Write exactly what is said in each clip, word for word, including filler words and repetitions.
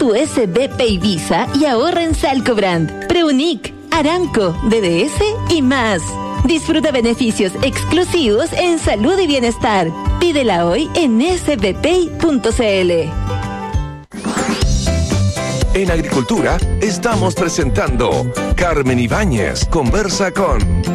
tu S B P y Visa y ahorra en Salcobrand, Preunic, Aramco, D D S y más. Disfruta beneficios exclusivos en salud y bienestar. Pídela hoy en s b p y punto c l. En Agricultura estamos presentando Carmen Ibáñez conversa con...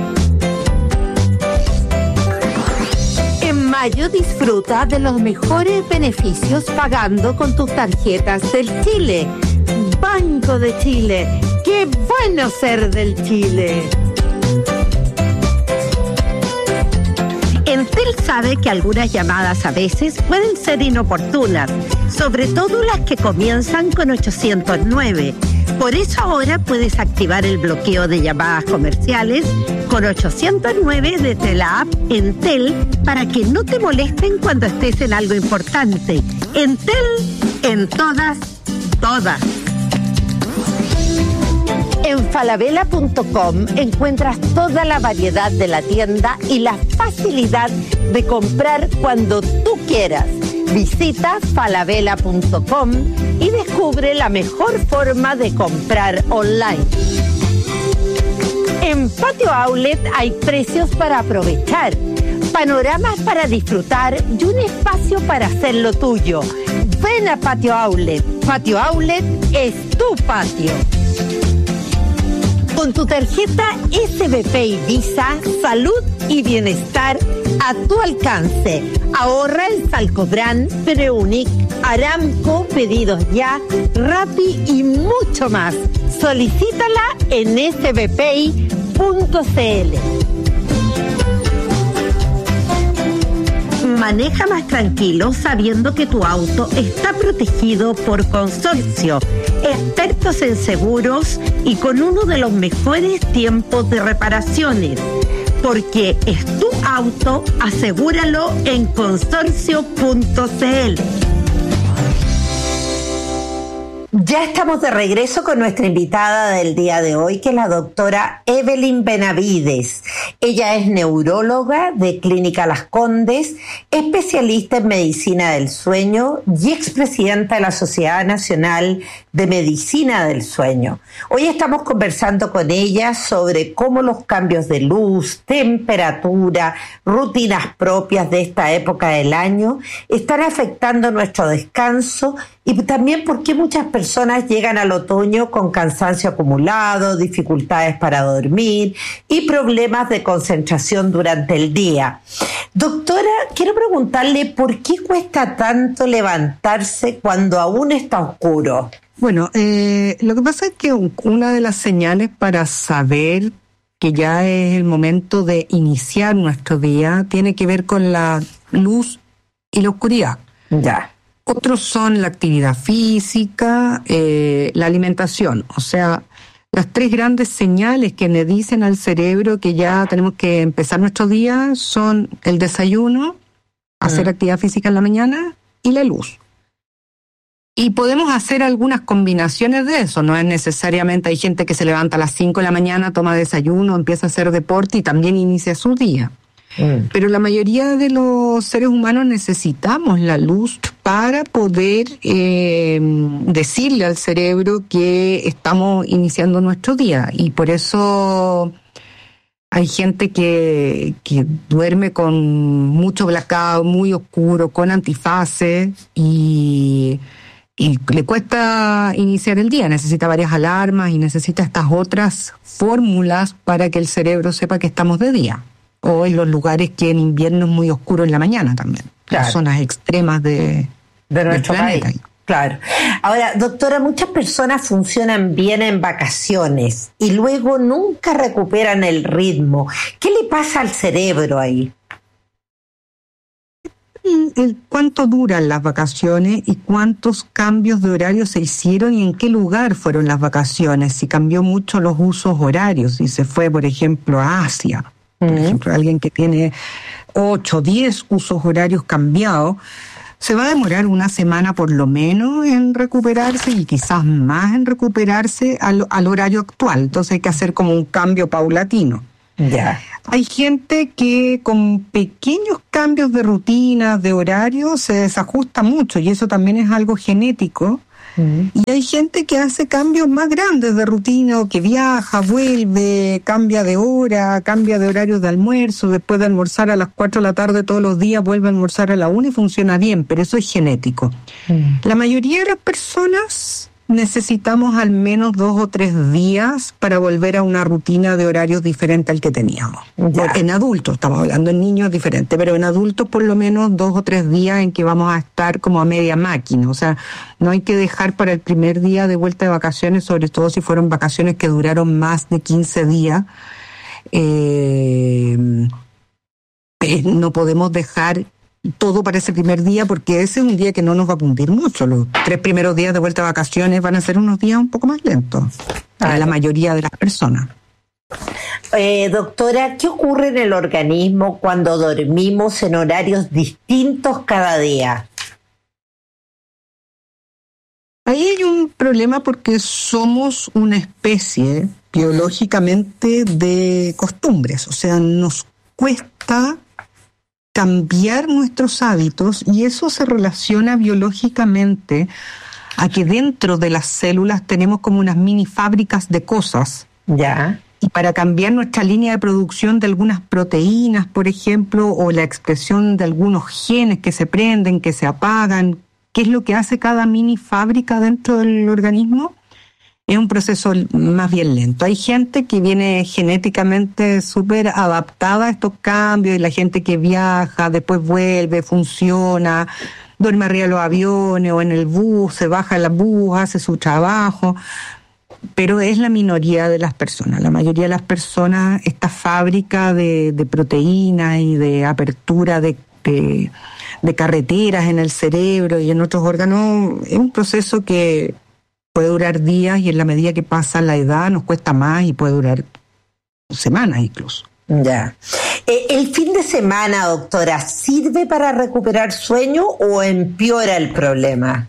En mayo disfruta de los mejores beneficios pagando con tus tarjetas del Chile. Banco de Chile, qué bueno ser del Chile. Entel sabe que algunas llamadas a veces pueden ser inoportunas, sobre todo las que comienzan con ochocientos nueve. Por eso ahora puedes activar el bloqueo de llamadas comerciales con ochocientos nueve desde la app Entel para que no te molesten cuando estés en algo importante. Entel, en todas, todas. En falabella punto com encuentras toda la variedad de la tienda y la facilidad de comprar cuando tú quieras. Visita falabella punto com y descubre la mejor forma de comprar online. En Patio Outlet hay precios para aprovechar, panoramas para disfrutar y un espacio para hacer lo tuyo. Ven a Patio Outlet. Patio Outlet es tu patio. Con tu tarjeta S B P y Visa, salud y bienestar a tu alcance. Ahorra en Salcobrand, Preunic, Aramco, Pedidos Ya, Rappi y mucho más. Solicítala en s b p i punto c l. Maneja más tranquilo sabiendo que tu auto está protegido por Consorcio, expertos en seguros y con uno de los mejores tiempos de reparaciones. Porque es tu auto, asegúralo en consorcio punto c l. Ya estamos de regreso con nuestra invitada del día de hoy, que es la doctora Evelyn Benavides. Ella es neuróloga de Clínica Las Condes, especialista en medicina del sueño y expresidenta de la Sociedad Nacional de Medicina del Sueño. Hoy estamos conversando con ella sobre cómo los cambios de luz, temperatura, rutinas propias de esta época del año están afectando nuestro descanso y también por qué muchas personas llegan al otoño con cansancio acumulado, dificultades para dormir y problemas de concentración durante el día. Doctora, quiero preguntarle por qué cuesta tanto levantarse cuando aún está oscuro. Bueno, eh, lo que pasa es que una de las señales para saber que ya es el momento de iniciar nuestro día tiene que ver con la luz y la oscuridad. Ya. Otros son la actividad física, eh, la alimentación, o sea, las tres grandes señales que le dicen al cerebro que ya tenemos que empezar nuestro día son el desayuno, hacer actividad física en la mañana y la luz. Y podemos hacer algunas combinaciones de eso, no es necesariamente, hay gente que se levanta a las cinco de la mañana, toma desayuno, empieza a hacer deporte y también inicia su día. Mm. Pero la mayoría de los seres humanos necesitamos la luz para poder eh, decirle al cerebro que estamos iniciando nuestro día. Y por eso hay gente que, que duerme con mucho blackout, muy oscuro, con antifaces y, y le cuesta iniciar el día. Necesita varias alarmas y necesita estas otras fórmulas para que el cerebro sepa que estamos de día. O en los lugares que en invierno es muy oscuro en la mañana también. Claro. Las zonas extremas de, de nuestro del país. Claro. Ahora, doctora, muchas personas funcionan bien en vacaciones y luego nunca recuperan el ritmo. ¿Qué le pasa al cerebro ahí? El, cuánto duran las vacaciones y cuántos cambios de horario se hicieron y en qué lugar fueron las vacaciones. Si cambió mucho los usos horarios, si se fue, por ejemplo, a Asia. Por uh-huh. ejemplo, alguien que tiene ocho, diez usos horarios cambiados, se va a demorar una semana por lo menos en recuperarse y quizás más en recuperarse al, al horario actual. Entonces hay que hacer como un cambio paulatino. Ya. Hay gente que con pequeños cambios de rutina, de horario, se desajusta mucho y eso también es algo genético Mm. Y hay gente que hace cambios más grandes de rutina, o que viaja, vuelve, cambia de hora, cambia de horario de almuerzo, después de almorzar a las cuatro de la tarde todos los días, vuelve a almorzar a la una y funciona bien, pero eso es genético. Mm. La mayoría de las personas necesitamos al menos dos o tres días para volver a una rutina de horarios diferente al que teníamos. Ya. En adultos, estamos hablando, en niños diferente, pero en adultos por lo menos dos o tres días en que vamos a estar como a media máquina. O sea, no hay que dejar para el primer día de vuelta de vacaciones, sobre todo si fueron vacaciones que duraron más de quince días. Eh, eh, no podemos dejar todo para ese primer día, porque ese es un día que no nos va a cumplir mucho. Los tres primeros días de vuelta de vacaciones van a ser unos días un poco más lentos para la mayoría de las personas. Eh, doctora, ¿qué ocurre en el organismo cuando dormimos en horarios distintos cada día? Ahí hay un problema porque somos una especie biológicamente de costumbres, o sea, nos cuesta cambiar nuestros hábitos, y eso se relaciona biológicamente a que dentro de las células tenemos como unas mini fábricas de cosas. Ya. Y para cambiar nuestra línea de producción de algunas proteínas, por ejemplo, o la expresión de algunos genes que se prenden, que se apagan, ¿qué es lo que hace cada mini fábrica dentro del organismo? Es un proceso más bien lento. Hay gente que viene genéticamente súper adaptada a estos cambios, y la gente que viaja, después vuelve, funciona, duerme arriba de los aviones o en el bus, se baja del bus, hace su trabajo, pero es la minoría de las personas. La mayoría de las personas, esta fábrica de, de proteínas y de apertura de, de, de carreteras en el cerebro y en otros órganos, es un proceso que puede durar días, y en la medida que pasa la edad nos cuesta más y puede durar semanas incluso. Ya. Eh, ¿El fin de semana, doctora, sirve para recuperar sueño o empeora el problema?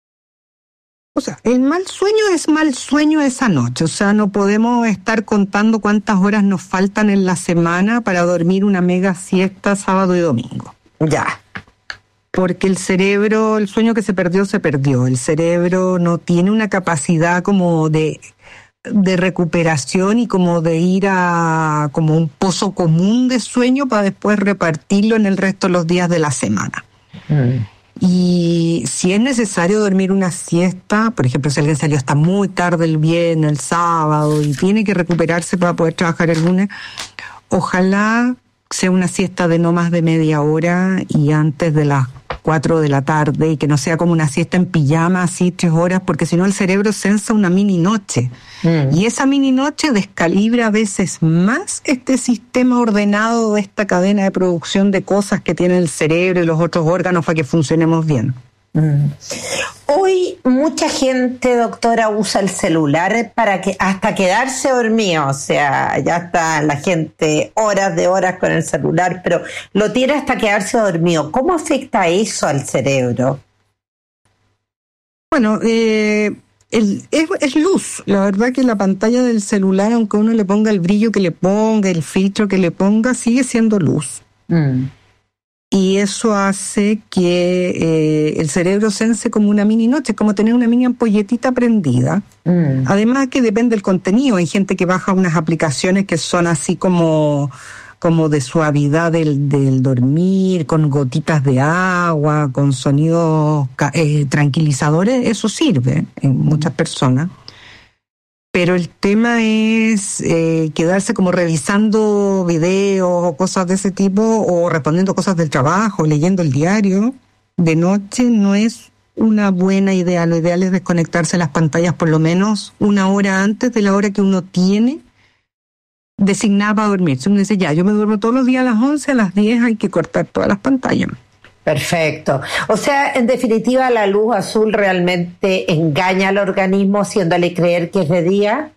O sea, el mal sueño es mal sueño esa noche. O sea, no podemos estar contando cuántas horas nos faltan en la semana para dormir una mega siesta sábado y domingo. Ya. Porque el cerebro, el sueño que se perdió, se perdió. El cerebro no tiene una capacidad como de, de recuperación y como de ir a como un pozo común de sueño para después repartirlo en el resto de los días de la semana. Mm. Y si es necesario dormir una siesta, por ejemplo, si alguien salió hasta muy tarde el viernes, el sábado, y tiene que recuperarse para poder trabajar el lunes, ojalá sea una siesta de no más de media hora y antes de las cuatro de la tarde, y que no sea como una siesta en pijama, así tres horas, porque si no el cerebro sensa una mini noche. Mm. Y esa mini noche descalibra a veces más este sistema ordenado de esta cadena de producción de cosas que tiene el cerebro y los otros órganos para que funcionemos bien. Mm. Hoy mucha gente, doctora, usa el celular para que hasta quedarse dormido, o sea, ya está la gente horas de horas con el celular, pero lo tiene hasta quedarse dormido. ¿Cómo afecta eso al cerebro? Bueno, eh, el, es, es luz. La verdad que la pantalla del celular, aunque uno le ponga el brillo que le ponga, el filtro que le ponga, sigue siendo luz. Mm. Y eso hace que eh, el cerebro sense como una mini noche, como tener una mini ampolletita prendida. Mm. Además que depende del contenido. Hay gente que baja unas aplicaciones que son así como, como de suavidad del, del dormir, con gotitas de agua, con sonidos eh, tranquilizadores. Eso sirve en muchas personas. Pero el tema es eh, quedarse como revisando videos o cosas de ese tipo, o respondiendo cosas del trabajo, leyendo el diario de noche. No es una buena idea. Lo ideal es desconectarse las pantallas por lo menos una hora antes de la hora que uno tiene designada para dormir. Si uno dice, ya, yo me duermo todos los días a las once, a las diez hay que cortar todas las pantallas. Perfecto. O sea, en definitiva, la luz azul realmente engaña al organismo haciéndole creer que es de día.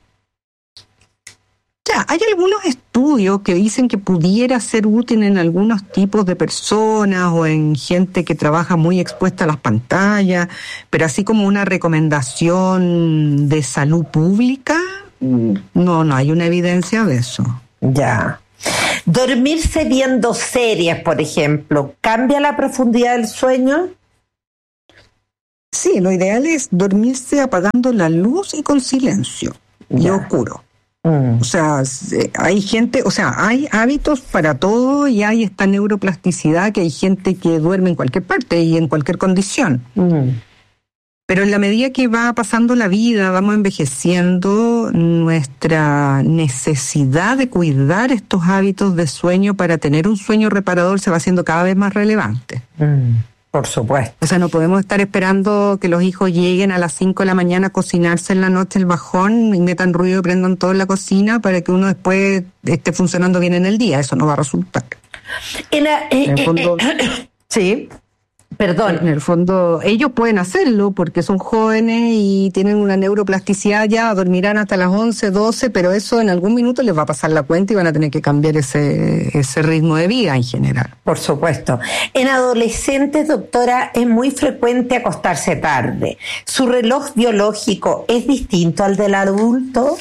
Ya, hay algunos estudios que dicen que pudiera ser útil en algunos tipos de personas o en gente que trabaja muy expuesta a las pantallas, pero así como una recomendación de salud pública, no, no hay una evidencia de eso. Ya. ¿Dormirse viendo series, por ejemplo, cambia la profundidad del sueño? Sí, lo ideal es dormirse apagando la luz y con silencio y Ya. oscuro. Mm. O sea, hay gente, o sea, hay hábitos para todo y hay esta neuroplasticidad que hay gente que duerme en cualquier parte y en cualquier condición. Mm. Pero en la medida que va pasando la vida, vamos envejeciendo, nuestra necesidad de cuidar estos hábitos de sueño para tener un sueño reparador se va haciendo cada vez más relevante. Mm. Por supuesto. O sea, no podemos estar esperando que los hijos lleguen a las cinco de la mañana a cocinarse en la noche el bajón y metan ruido y prendan todo en la cocina para que uno después esté funcionando bien en el día. Eso no va a resultar. En, la- eh, En el eh, fondo- eh, sí, perdón. En el fondo, ellos pueden hacerlo porque son jóvenes y tienen una neuroplasticidad ya, dormirán hasta las once, doce, pero eso en algún minuto les va a pasar la cuenta y van a tener que cambiar ese, ese ritmo de vida en general. Por supuesto. En adolescentes, doctora, es muy frecuente acostarse tarde. ¿Su reloj biológico es distinto al del adulto?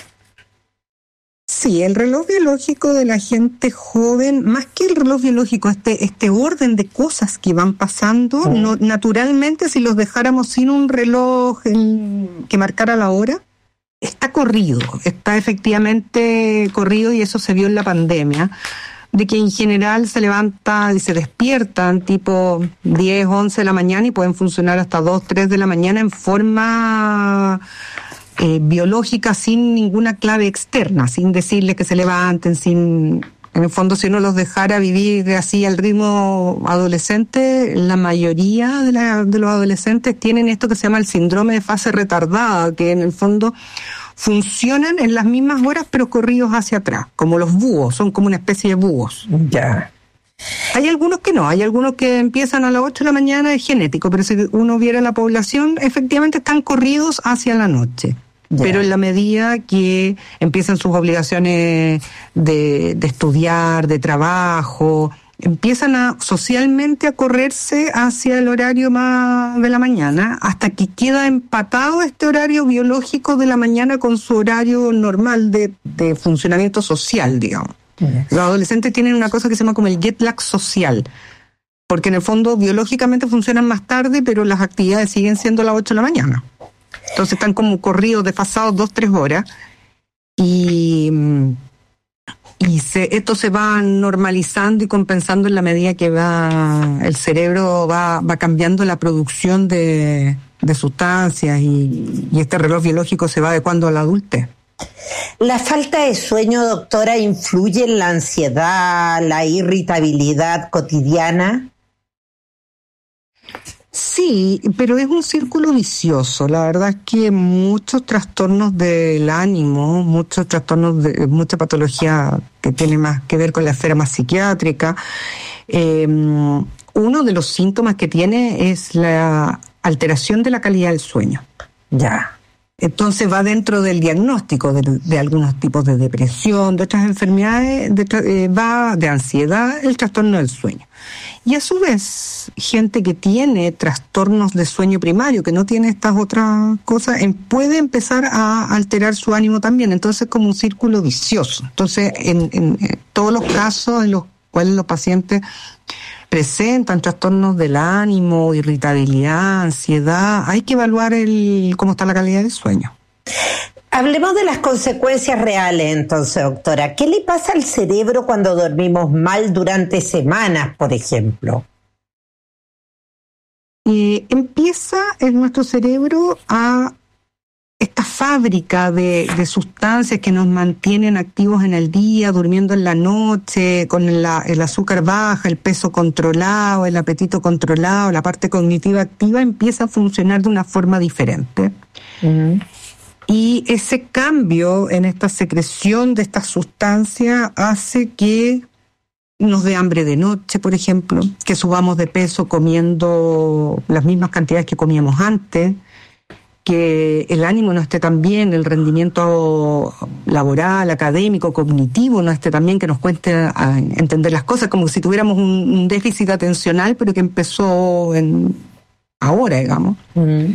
Sí, el reloj biológico de la gente joven, más que el reloj biológico, este, este orden de cosas que van pasando, Mm. no, naturalmente si los dejáramos sin un reloj en- que marcara la hora, está corrido, está efectivamente corrido y eso se vio en la pandemia, de que en general se levantan y se despiertan tipo diez, once de la mañana y pueden funcionar hasta dos, tres de la mañana en forma eh, biológica sin ninguna clave externa, sin decirle que se levanten, sin... En el fondo, si uno los dejara vivir así al ritmo adolescente, la mayoría de, la, de los adolescentes tienen esto que se llama el síndrome de fase retardada, que en el fondo funcionan en las mismas horas pero corridos hacia atrás, como los búhos, son como una especie de búhos. Ya. Hay algunos que no, hay algunos que empiezan a las ocho de la mañana, es genético, pero si uno viera la población, efectivamente están corridos hacia la noche. Ya. Pero en la medida que empiezan sus obligaciones de, de estudiar, de trabajo, empiezan a socialmente a correrse hacia el horario más de la mañana, hasta que queda empatado este horario biológico de la mañana con su horario normal de, de funcionamiento social, digamos. Ya. Los adolescentes tienen una cosa que se llama como el jet lag social, porque en el fondo biológicamente funcionan más tarde, pero las actividades siguen siendo a las ocho de la mañana. Entonces están como corridos, desfasados dos, tres horas, y, y se, esto se va normalizando y compensando en la medida que va el cerebro va, va cambiando la producción de, de sustancias y, y este reloj biológico se va adecuando a la adultez. ¿La falta de sueño, doctora, influye en la ansiedad, la irritabilidad cotidiana? Sí, pero es un círculo vicioso. La verdad es que muchos trastornos del ánimo, muchos trastornos de mucha patología que tiene más que ver con la esfera más psiquiátrica, eh, uno de los síntomas que tiene es la alteración de la calidad del sueño. Ya. Entonces va dentro del diagnóstico de, de algunos tipos de depresión, de otras enfermedades, de, eh, va de ansiedad, el trastorno del sueño. Y a su vez, gente que tiene trastornos de sueño primario, que no tiene estas otras cosas, em, puede empezar a alterar su ánimo también. Entonces es como un círculo vicioso. Entonces, en, en, en todos los casos en los cuales los pacientes presentan trastornos del ánimo, irritabilidad, ansiedad, hay que evaluar el cómo está la calidad del sueño. Hablemos de las consecuencias reales, entonces, doctora. ¿Qué le pasa al cerebro cuando dormimos mal durante semanas, por ejemplo? Eh, empieza en nuestro cerebro a esta fábrica de, de sustancias que nos mantienen activos en el día, durmiendo en la noche, con la, el azúcar baja, el peso controlado, el apetito controlado, la parte cognitiva activa empieza a funcionar de una forma diferente. Uh-huh. Y ese cambio en esta secreción de esta sustancia hace que nos dé hambre de noche, por ejemplo, que subamos de peso comiendo las mismas cantidades que comíamos antes, que el ánimo no esté tan bien, el rendimiento laboral, académico, cognitivo no esté tan bien, que nos cueste a entender las cosas, como si tuviéramos un, un déficit atencional, pero que empezó en ahora, digamos. Uh-huh.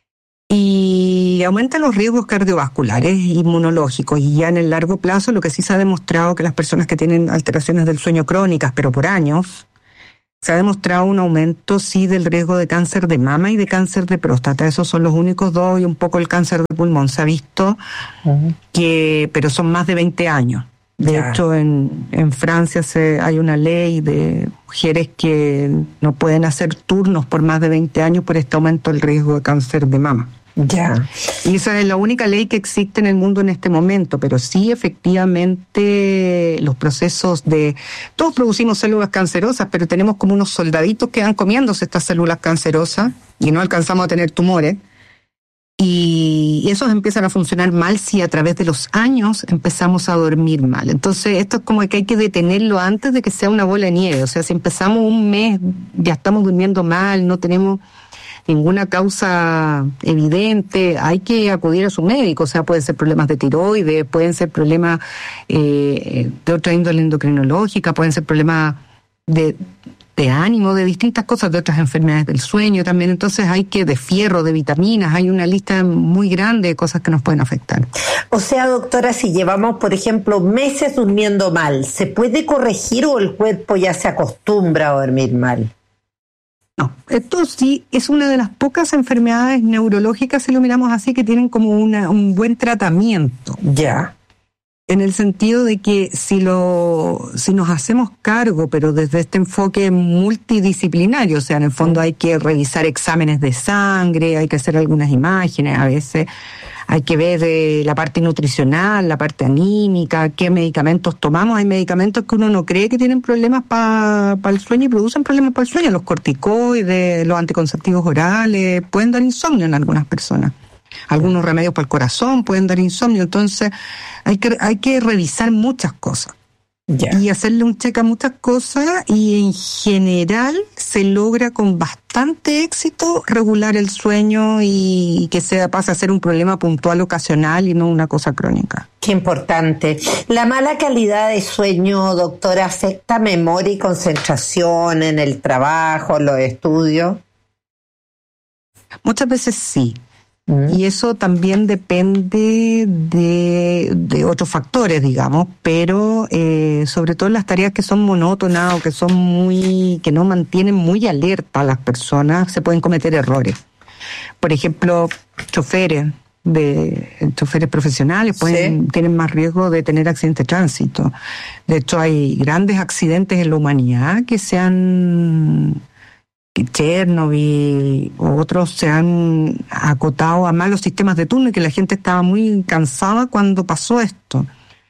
Y aumenta los riesgos cardiovasculares, inmunológicos, y ya en el largo plazo lo que sí se ha demostrado que las personas que tienen alteraciones del sueño crónicas, pero por años, se ha demostrado un aumento, sí, del riesgo de cáncer de mama y de cáncer de próstata. Esos son los únicos dos, y un poco el cáncer de pulmón. Se ha visto uh-huh. que, pero son más de veinte años. De ya. hecho, en, en Francia se, hay una ley de mujeres que no pueden hacer turnos por más de veinte años por este aumento del riesgo de cáncer de mama. Ya. Y esa es la única ley que existe en el mundo en este momento, pero sí, efectivamente, los procesos de... Todos producimos células cancerosas, pero tenemos como unos soldaditos que van comiéndose estas células cancerosas y no alcanzamos a tener tumores. Y esos empiezan a funcionar mal si a través de los años empezamos a dormir mal. Entonces, esto es como que hay que detenerlo antes de que sea una bola de nieve. O sea, si empezamos un mes, ya estamos durmiendo mal, no tenemos ninguna causa evidente, hay que acudir a su médico. O sea, pueden ser problemas de tiroides, pueden ser problemas eh, de otra índole endocrinológica, pueden ser problemas de, de ánimo, de distintas cosas, de otras enfermedades del sueño también. Entonces hay que, de fierro, de vitaminas, hay una lista muy grande de cosas que nos pueden afectar. O sea, doctora, si llevamos, por ejemplo, meses durmiendo mal, ¿se puede corregir o el cuerpo ya se acostumbra a dormir mal? No, esto sí es una de las pocas enfermedades neurológicas, si lo miramos así, que tienen como una, un buen tratamiento. Ya. En el sentido de que si lo si nos hacemos cargo, pero desde este enfoque multidisciplinario, o sea, en el fondo hay que revisar exámenes de sangre, hay que hacer algunas imágenes, a veces hay que ver eh, la parte nutricional, la parte anímica, qué medicamentos tomamos. Hay medicamentos que uno no cree que tienen problemas para pa el sueño y producen problemas para el sueño. Los corticoides, los anticonceptivos orales, pueden dar insomnio en algunas personas. Algunos remedios para el corazón pueden dar insomnio. Entonces hay que hay que revisar muchas cosas. Yeah. Y hacerle un check a muchas cosas, y en general se logra con bastante éxito regular el sueño y que sea pase a ser un problema puntual ocasional y no una cosa crónica. Qué importante. ¿La mala calidad de sueño, doctora, afecta memoria y concentración en el trabajo, en los estudios? Muchas veces sí. Y eso también depende de, de otros factores, digamos, pero eh, sobre todo las tareas que son monótonas o que son muy, que no mantienen muy alerta a las personas, se pueden cometer errores. Por ejemplo, choferes de choferes profesionales pueden sí. tienen más riesgo de tener accidentes de tránsito. De hecho, hay grandes accidentes en la humanidad que se han Chernobyl o otros se han acotado a malos sistemas de turno y que la gente estaba muy cansada cuando pasó esto.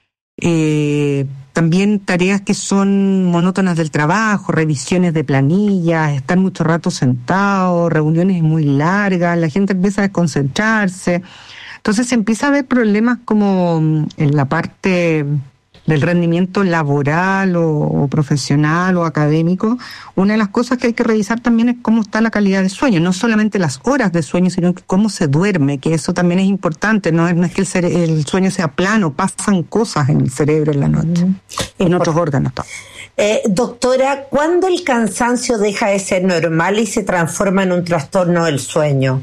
Eh, también tareas que son monótonas del trabajo, revisiones de planillas, estar mucho rato sentado, reuniones muy largas, la gente empieza a desconcentrarse. Entonces se empieza a ver problemas como en la parte del rendimiento laboral o, o profesional o académico. Una de las cosas que hay que revisar también es cómo está la calidad de sueño, no solamente las horas de sueño, sino cómo se duerme, que eso también es importante. No es, no es que el, cere- el sueño sea plano, pasan cosas en el cerebro en la noche, mm. en otros órganos también. Eh, doctora, ¿cuándo el cansancio deja de ser normal y se transforma en un trastorno del sueño?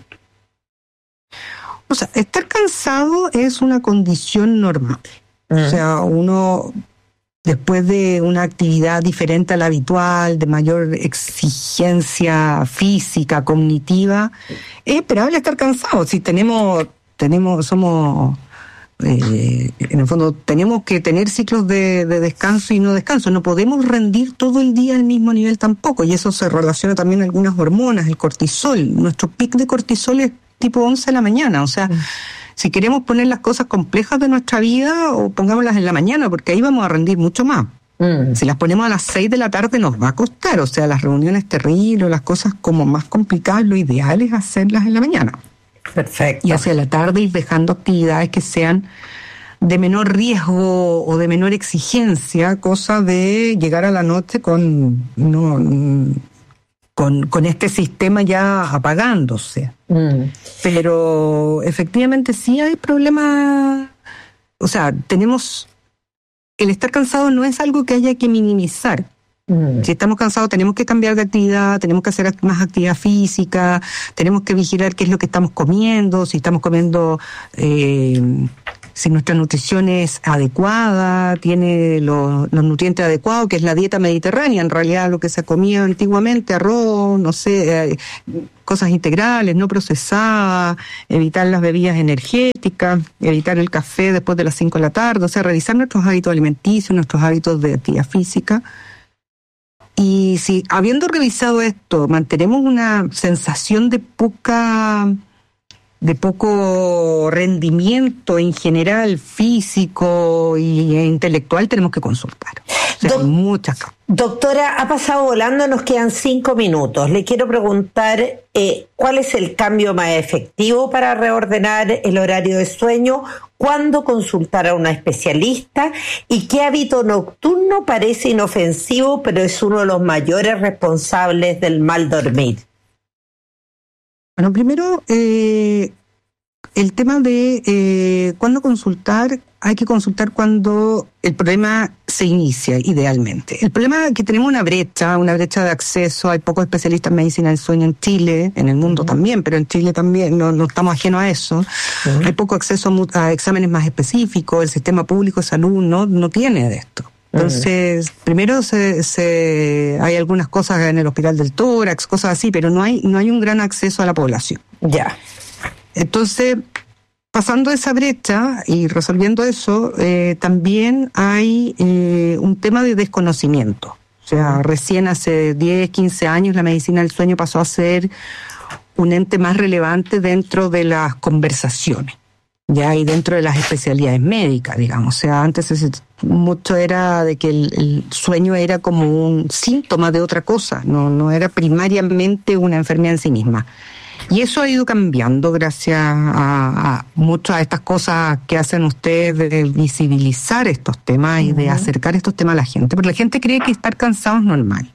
O sea, estar cansado es una condición normal. O sea, uno, después de una actividad diferente a la habitual, de mayor exigencia física, cognitiva, es esperable estar cansado. Si tenemos, tenemos, somos, eh, en el fondo, tenemos que tener ciclos de, de descanso y no descanso. No podemos rendir todo el día al mismo nivel tampoco, y eso se relaciona también a algunas hormonas, el cortisol. Nuestro pic de cortisol es tipo once de la mañana, o sea... Mm. Si queremos poner las cosas complejas de nuestra vida, o pongámoslas en la mañana, porque ahí vamos a rendir mucho más. Mm. Si las ponemos a las seis de la tarde nos va a costar, o sea, las reuniones terribles, las cosas como más complicadas, lo ideal es hacerlas en la mañana. Perfecto. Y hacia la tarde ir dejando actividades que sean de menor riesgo o de menor exigencia, cosa de llegar a la noche con... no Con, con este sistema ya apagándose. Mm. Pero efectivamente sí hay problemas. O sea, tenemos... El estar cansado no es algo que haya que minimizar. Mm. Si estamos cansados tenemos que cambiar de actividad, tenemos que hacer más actividad física, tenemos que vigilar qué es lo que estamos comiendo, si estamos comiendo... Eh, si nuestra nutrición es adecuada, tiene los, los nutrientes adecuados, que es la dieta mediterránea, en realidad lo que se comía antiguamente, arroz, no sé, eh, cosas integrales, no procesadas, evitar las bebidas energéticas, evitar el café después de las cinco de la tarde, o sea, revisar nuestros hábitos alimenticios, nuestros hábitos de actividad física. Y si, habiendo revisado esto, mantenemos una sensación de poca... de poco rendimiento en general, físico y intelectual, tenemos que consultar. O sea, Do- muchas cosas. Doctora, ha pasado volando, nos quedan cinco minutos. Le quiero preguntar eh, cuál es el cambio más efectivo para reordenar el horario de sueño, cuándo consultar a una especialista y qué hábito nocturno parece inofensivo, pero es uno de los mayores responsables del mal dormir. Bueno, primero, eh, el tema de eh, cuándo consultar, hay que consultar cuando el problema se inicia, idealmente. El problema es que tenemos una brecha, una brecha de acceso, hay pocos especialistas en medicina del sueño en Chile, en el mundo uh-huh. también, pero en Chile también, no, no estamos ajenos a eso. Uh-huh. Hay poco acceso a, a exámenes más específicos, el sistema público de salud no, no tiene de esto. Entonces, uh-huh. primero se, se, hay algunas cosas en el hospital del tórax, cosas así, pero no hay, no hay un gran acceso a la población. Ya. Yeah. Entonces, pasando esa brecha y resolviendo eso, eh, también hay eh, un tema de desconocimiento. O sea, recién hace diez, quince años la medicina del sueño pasó a ser un ente más relevante dentro de las conversaciones. Ya, y dentro de las especialidades médicas, digamos. O sea, antes ese, mucho era de que el, el sueño era como un síntoma de otra cosa, no, no era primariamente una enfermedad en sí misma. Y eso ha ido cambiando gracias a, a muchas de estas cosas que hacen ustedes de visibilizar estos temas y de acercar estos temas a la gente. Porque la gente cree que estar cansado es normal.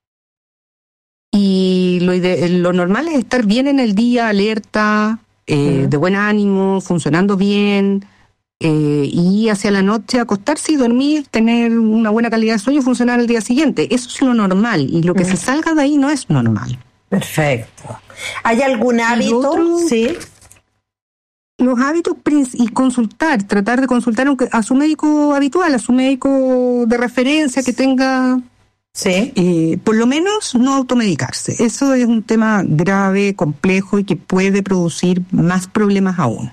Y lo, ide- lo normal es estar bien en el día, alerta, Eh, uh-huh. de buen ánimo, funcionando bien, eh, y hacia la noche acostarse y dormir, tener una buena calidad de sueño y funcionar el día siguiente. Eso es lo normal, y lo que uh-huh. se salga de ahí no es normal. Perfecto. ¿Hay algún hábito? Otro, sí. Los hábitos y consultar, tratar de consultar a su médico habitual, a su médico de referencia que tenga... Sí. Eh, por lo menos no automedicarse. Eso es un tema grave, complejo y que puede producir más problemas aún.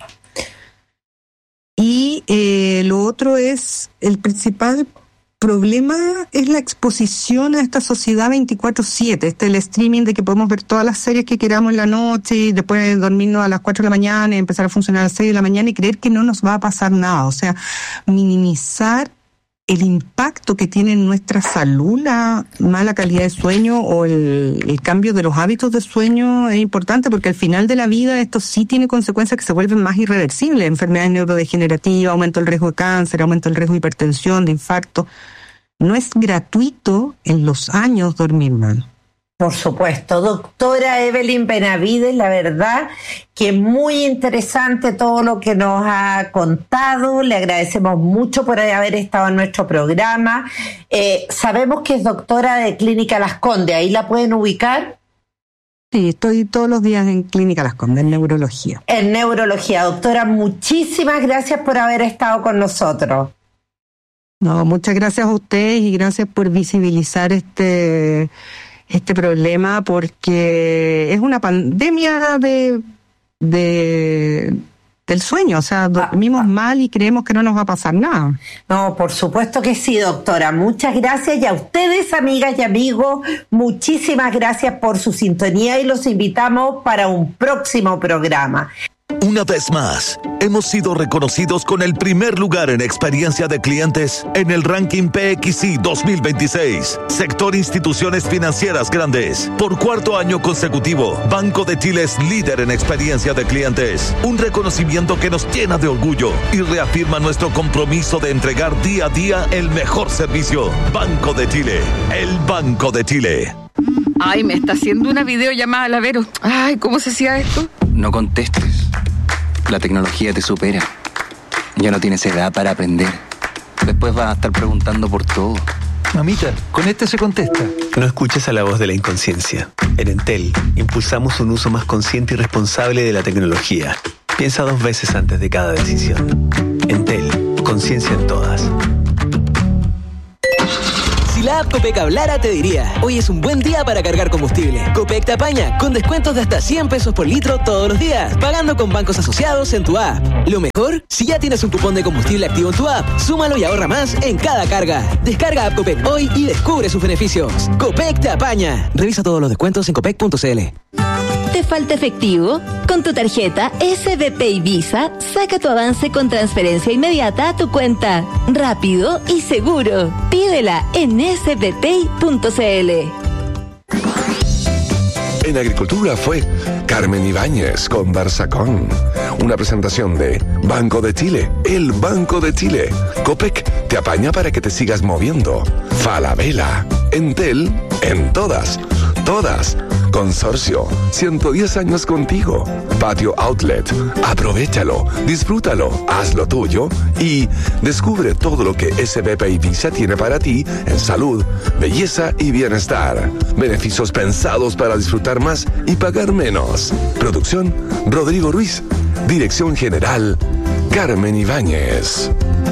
Y eh, lo otro es, el principal problema es la exposición a esta sociedad veinticuatro siete, este el streaming de que podemos ver todas las series que queramos en la noche y después dormirnos a las cuatro de la mañana y empezar a funcionar a las seis de la mañana y creer que no nos va a pasar nada. O sea, minimizar el impacto que tiene en nuestra salud la mala calidad de sueño o el, el cambio de los hábitos de sueño es importante, porque al final de la vida esto sí tiene consecuencias que se vuelven más irreversibles, enfermedades neurodegenerativas, aumento del riesgo de cáncer, aumento del riesgo de hipertensión, de infarto. No es gratuito en los años dormir mal. Por supuesto. Doctora Evelyn Benavides, la verdad que muy interesante todo lo que nos ha contado. Le agradecemos mucho por haber estado en nuestro programa. Eh, sabemos que es doctora de Clínica Las Condes. ¿Ahí la pueden ubicar? Sí, estoy todos los días en Clínica Las Condes, en neurología. En neurología. Doctora, muchísimas gracias por haber estado con nosotros. No, muchas gracias a ustedes y gracias por visibilizar este... este problema, porque es una pandemia de, de del sueño, o sea, dormimos mal y creemos que no nos va a pasar nada. No, por supuesto que sí, doctora. Muchas gracias, y a ustedes, amigas y amigos, muchísimas gracias por su sintonía y los invitamos para un próximo programa. Una vez más, hemos sido reconocidos con el primer lugar en experiencia de clientes en el ranking P X I dos mil veintiséis, sector instituciones financieras grandes. Por cuarto año consecutivo, Banco de Chile es líder en experiencia de clientes. Un reconocimiento que nos llena de orgullo y reafirma nuestro compromiso de entregar día a día el mejor servicio. Banco de Chile, el Banco de Chile. Ay, me está haciendo una videollamada, la Vero. Ay, ¿cómo se hacía esto? No contestes. La tecnología te supera. Ya no tienes edad para aprender. Después vas a estar preguntando por todo. Mamita, con este se contesta. No escuches a la voz de la inconsciencia. En Entel, impulsamos un uso más consciente y responsable de la tecnología. Piensa dos veces antes de cada decisión. Entel. Conciencia en todas. Si la app Copec hablara, te diría: hoy es un buen día para cargar combustible. Copec te apaña con descuentos de hasta cien pesos por litro todos los días, pagando con bancos asociados en tu app. Lo mejor, si ya tienes un cupón de combustible activo en tu app, súmalo y ahorra más en cada carga. Descarga app Copec hoy y descubre sus beneficios. Copec te apaña. Revisa todos los descuentos en copec punto c l. ¿Te falta efectivo? Con tu tarjeta S B P y Visa, saca tu avance con transferencia inmediata a tu cuenta. Rápido y seguro. Pídela en s b p punto c l. En Agricultura fue Carmen Ibáñez con Barsacón. Una presentación de Banco de Chile, el Banco de Chile. Copec te apaña para que te sigas moviendo. Falabella. Entel, en todas, todas. Consorcio, ciento diez años contigo. Patio Outlet, aprovéchalo, disfrútalo, hazlo tuyo y descubre todo lo que S B P y Visa tiene para ti en salud, belleza y bienestar. Beneficios pensados para disfrutar más y pagar menos. Producción, Rodrigo Ruiz. Dirección General, Carmen Ibáñez.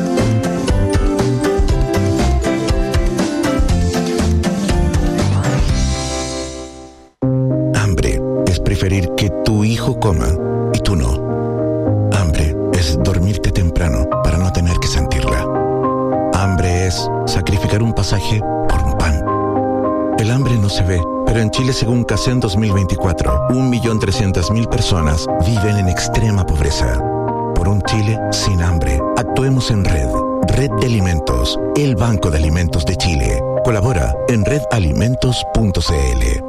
Preferir que tu hijo coma y tú no. Hambre es dormirte temprano para no tener que sentirla. Hambre es sacrificar un pasaje por un pan. El hambre no se ve, pero en Chile, según CACEN dos mil veinticuatro, un millón trescientas mil personas viven en extrema pobreza. Por un Chile sin hambre, actuemos en red. Red de Alimentos, el Banco de Alimentos de Chile. Colabora en red alimentos punto c l.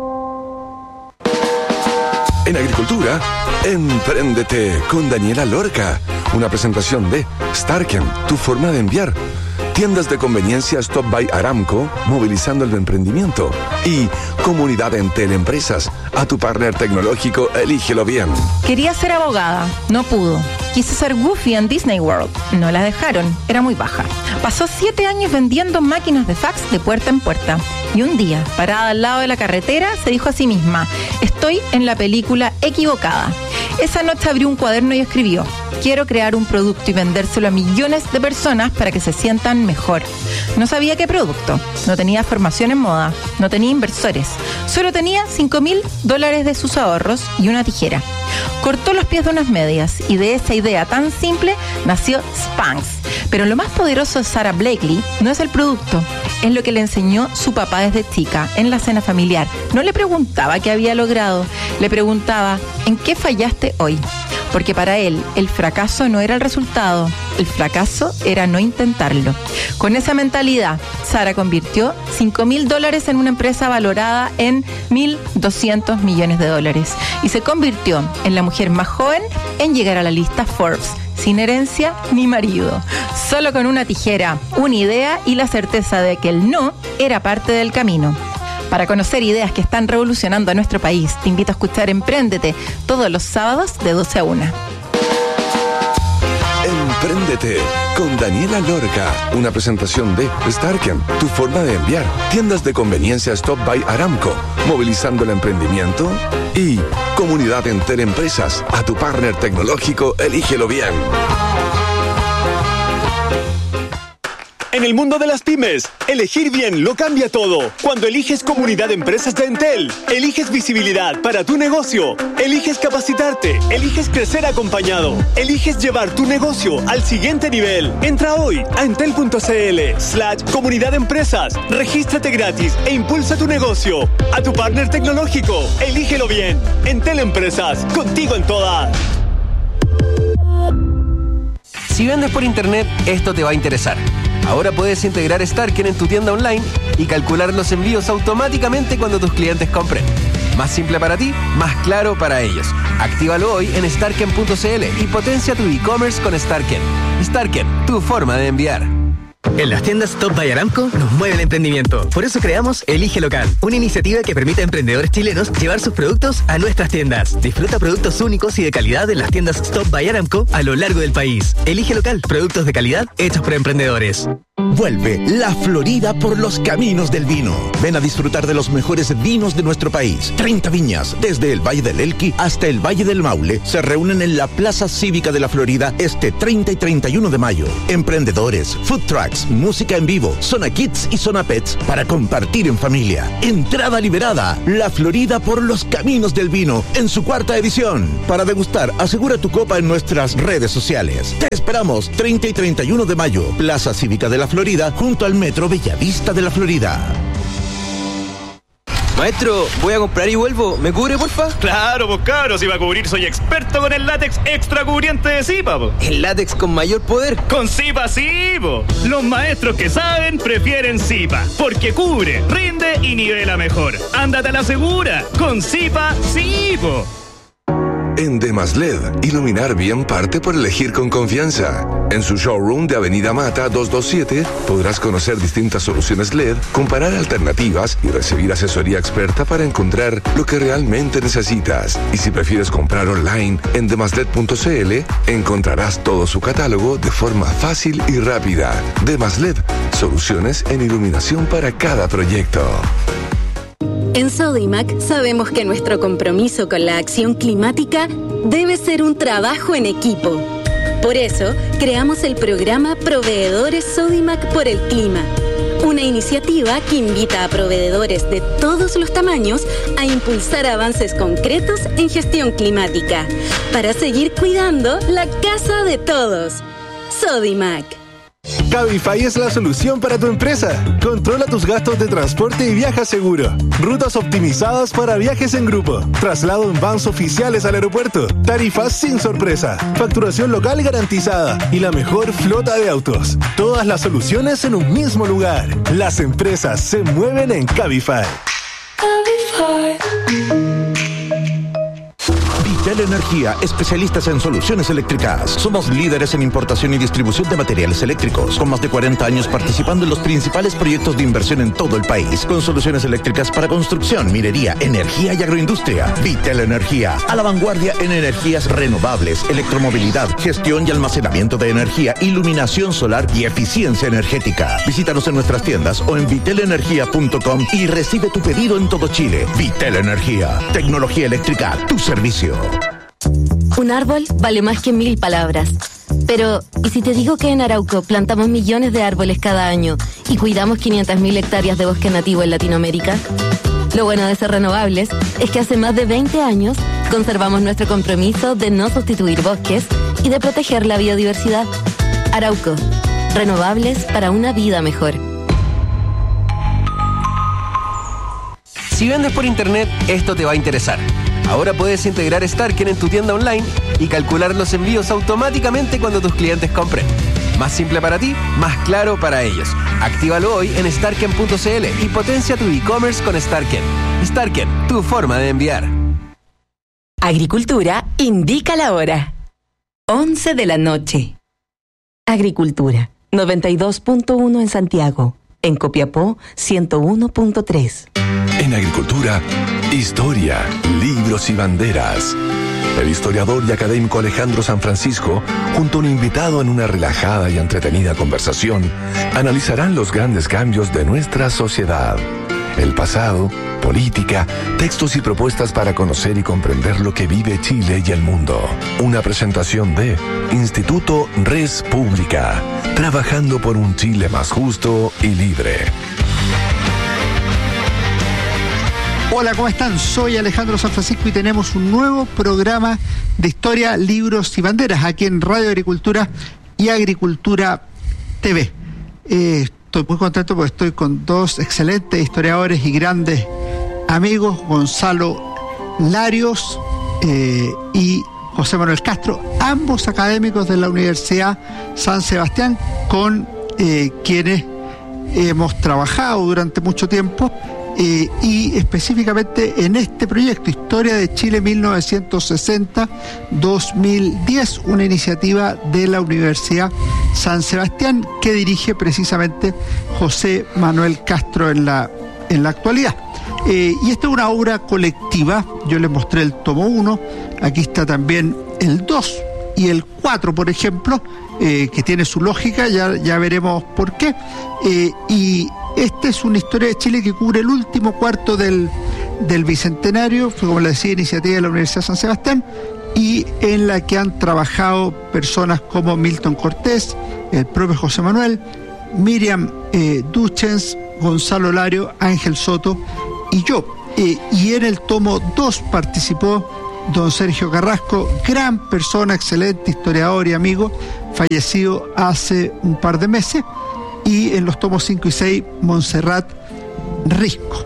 En Agricultura, Empréndete con Daniela Lorca. Una presentación de Starken, tu forma de enviar. Tiendas de conveniencia Stop by Aramco, movilizando el emprendimiento. Y Comunidad Entel Empresas. A tu partner tecnológico, elígelo bien. Quería ser abogada, no pudo. Quiso ser Goofy en Disney World, no la dejaron, era muy baja. Pasó siete años vendiendo máquinas de fax de puerta en puerta. Y un día, parada al lado de la carretera, se dijo a sí misma: estoy en la película equivocada. Esa noche abrió un cuaderno y escribió: quiero crear un producto y vendérselo a millones de personas para que se sientan mejor. No sabía qué producto, no tenía formación en moda, no tenía inversores, solo tenía cinco mil dólares de sus ahorros y una tijera. Cortó los pies de unas medias y de esa idea tan simple nació Spanx. Pero lo más poderoso de Sara Blakely no es el producto, es lo que le enseñó su papá desde chica en la cena familiar. No le preguntaba qué había logrado, le preguntaba: ¿en qué fallaste hoy? Porque para él el fracaso no era el resultado, el fracaso era no intentarlo. Con esa mentalidad, Sara convirtió cinco mil dólares en una empresa valorada en mil doscientos millones de dólares y se convirtió en la mujer más joven en llegar a la lista Forbes, sin herencia ni marido, solo con una tijera, una idea y la certeza de que el no era parte del camino. Para conocer ideas que están revolucionando a nuestro país, te invito a escuchar Empréndete todos los sábados de doce a una. Empréndete con Daniela Lorca. Una presentación de Starken, tu forma de enviar. Tiendas de conveniencia Stop by Aramco, movilizando el emprendimiento. Y Comunidad Entel Empresas. A tu partner tecnológico, elígelo bien. En el mundo de las pymes, elegir bien lo cambia todo. Cuando eliges Comunidad de Empresas de Entel, eliges visibilidad para tu negocio, eliges capacitarte, eliges crecer acompañado, eliges llevar tu negocio al siguiente nivel. Entra hoy a entel.cl slash Comunidad de Empresas, regístrate gratis e impulsa tu negocio. A tu partner tecnológico, elígelo bien. Entel Empresas, contigo en todas. Si vendes por internet, esto te va a interesar. Ahora puedes integrar Starken en tu tienda online y calcular los envíos automáticamente cuando tus clientes compren. Más simple para ti, más claro para ellos. Actívalo hoy en starken punto c l y potencia tu e-commerce con Starken. Starken, tu forma de enviar. En las tiendas Stop by Aramco nos mueve el emprendimiento. Por eso creamos Elige Local, una iniciativa que permite a emprendedores chilenos llevar sus productos a nuestras tiendas. Disfruta productos únicos y de calidad en las tiendas Stop by Aramco a lo largo del país. Elige Local, productos de calidad hechos por emprendedores. Vuelve la Florida por los caminos del vino. Ven a disfrutar de los mejores vinos de nuestro país. treinta viñas, desde el Valle del Elqui hasta el Valle del Maule, se reúnen en la Plaza Cívica de la Florida este treinta y treinta y uno de mayo. Emprendedores, food trucks, música en vivo, zona kids y zona pets para compartir en familia. Entrada liberada. La Florida por los caminos del vino en su cuarta edición. Para degustar, asegura tu copa en nuestras redes sociales. Te esperamos treinta y treinta y uno de mayo, Plaza Cívica de la Florida, junto al Metro Bellavista de la Florida. Maestro, voy a comprar y vuelvo. ¿Me cubre, porfa? Claro, pues cabro, si va a cubrir soy experto con el látex extra cubriente de Zipa, po. ¿El látex con mayor poder? Con Zipa sí, po. Los maestros que saben prefieren Zipa, porque cubre, rinde y nivela mejor. Ándate a la segura, con Zipa sí, po. En Demas L E D, iluminar bien parte por elegir con confianza. En su showroom de Avenida Mata doscientos veintisiete podrás conocer distintas soluciones L E D, comparar alternativas y recibir asesoría experta para encontrar lo que realmente necesitas. Y si prefieres comprar online en demaslet punto c l, encontrarás todo su catálogo de forma fácil y rápida. Demas L E D, soluciones en iluminación para cada proyecto. En Sodimac sabemos que nuestro compromiso con la acción climática debe ser un trabajo en equipo. Por eso, creamos el programa Proveedores Sodimac por el Clima, una iniciativa que invita a proveedores de todos los tamaños a impulsar avances concretos en gestión climática, para seguir cuidando la casa de todos. Sodimac. Cabify es la solución para tu empresa. Controla tus gastos de transporte y viaja seguro. Rutas optimizadas para viajes en grupo. Traslado en vans oficiales al aeropuerto. Tarifas sin sorpresa. Facturación local garantizada. Y la mejor flota de autos. Todas las soluciones en un mismo lugar. Las empresas se mueven en Cabify. Cabify. Vitel Energía, especialistas en soluciones eléctricas. Somos líderes en importación y distribución de materiales eléctricos, con más de cuarenta años participando en los principales proyectos de inversión en todo el país, con soluciones eléctricas para construcción, minería, energía y agroindustria. Vitel Energía, a la vanguardia en energías renovables, electromovilidad, gestión y almacenamiento de energía, iluminación solar y eficiencia energética. Visítanos en nuestras tiendas o en vitel energía punto com y recibe tu pedido en todo Chile. Vitel Energía, tecnología eléctrica a tu servicio. Un árbol vale más que mil palabras. Pero, ¿y si te digo que en Arauco plantamos millones de árboles cada año y cuidamos quinientas mil hectáreas de bosque nativo en Latinoamérica? Lo bueno de ser renovables es que hace más de veinte años conservamos nuestro compromiso de no sustituir bosques y de proteger la biodiversidad. Arauco, renovables para una vida mejor. Si vendes por internet, esto te va a interesar. Ahora puedes integrar Starken en tu tienda online y calcular los envíos automáticamente cuando tus clientes compren. Más simple para ti, más claro para ellos. Actívalo hoy en starken punto c l y potencia tu e-commerce con Starken. Starken, tu forma de enviar. Agricultura indica la hora. once de la noche. Agricultura, noventa y dos punto uno en Santiago. En Copiapó, ciento uno punto tres. En Agricultura, historia, libros y banderas. El historiador y académico Alejandro San Francisco, junto a un invitado en una relajada y entretenida conversación, analizarán los grandes cambios de nuestra sociedad. El pasado, política, textos y propuestas para conocer y comprender lo que vive Chile y el mundo. Una presentación de Instituto Res Pública, trabajando por un Chile más justo y libre. Hola, ¿cómo están? Soy Alejandro San Francisco y tenemos un nuevo programa de historia, libros y banderas aquí en Radio Agricultura y Agricultura T V. Eh, estoy muy contento porque estoy con dos excelentes historiadores y grandes amigos, Gonzalo Larios eh, y José Manuel Castro, ambos académicos de la Universidad San Sebastián, con eh, quienes hemos trabajado durante mucho tiempo. Eh, y específicamente en este proyecto, Historia de Chile mil novecientos sesenta a dos mil diez, una iniciativa de la Universidad San Sebastián que dirige precisamente José Manuel Castro en la, en la actualidad. Eh, y esta es una obra colectiva. Yo les mostré el tomo uno, aquí está también el dos, y el cuatro, por ejemplo, eh, que tiene su lógica, ya, ya veremos por qué. Eh, y esta es una historia de Chile que cubre el último cuarto del, del Bicentenario, fue, como le decía, iniciativa de la Universidad de San Sebastián, y en la que han trabajado personas como Milton Cortés, el propio José Manuel, Miriam eh, Duchens, Gonzalo Lario, Ángel Soto y yo. Eh, y en el tomo dos participó don Sergio Carrasco, gran persona, excelente historiador y amigo, fallecido hace un par de meses, y en los tomos cinco y seis, Montserrat Risco.